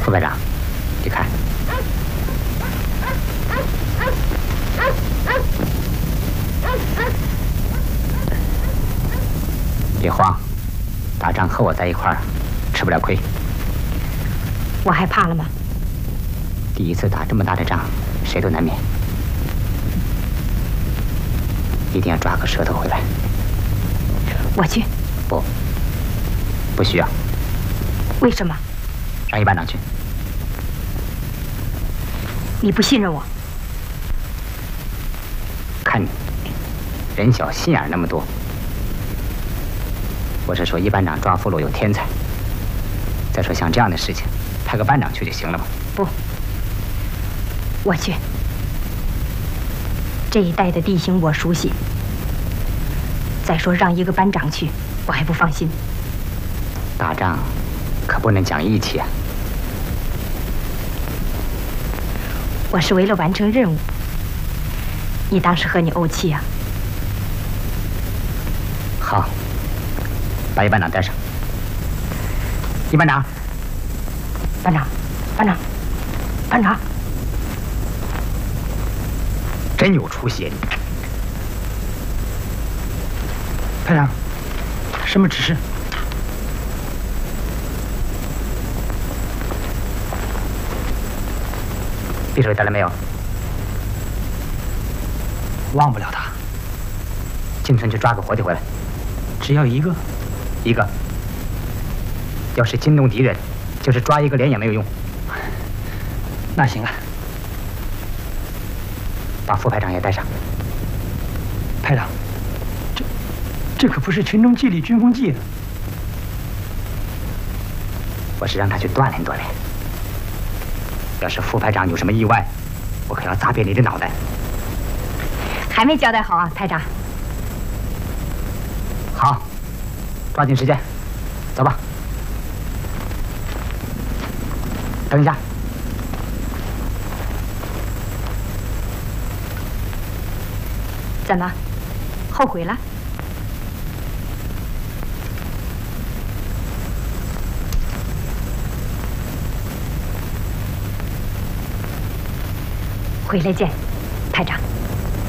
副排长，你看，别慌，打仗和我在一块儿，吃不了亏。 我害怕了吗？ 第一次打这么大的仗，谁都难免。一定要抓个舌头回来。 我去。 不需要。 为什么？ 让一班长去。 你不信任我？ 看你，人小心眼那么多。我是说，一班长抓俘虏有天才。再说像这样的事情，派个班长去就行了嘛。 不，我去。这一带的地形我熟悉。再说让一个班长去，我还不放心。 打仗可不能讲义气啊！ 我是为了完成任务，你当是和你怄气啊？ 好，把一班长带上。一班长， 班长，班长，班长， 真有出息！ 排长，什么指示？ 匕首带来没有？ 忘不了他。 进村去抓个活的回来。 只要一个？ 一个。要是惊动敌人，就是抓一个连也没有用。 那行啊。 把副排长也带上。 排长，这可不是群众纪律军功纪啊！ 我是让他去锻炼锻炼。要是副排长有什么意外，我可要砸扁你的脑袋。 还没交代好啊，排长。 好，抓紧时间，走吧。等一下。 怎么，后悔了？回来见，排长。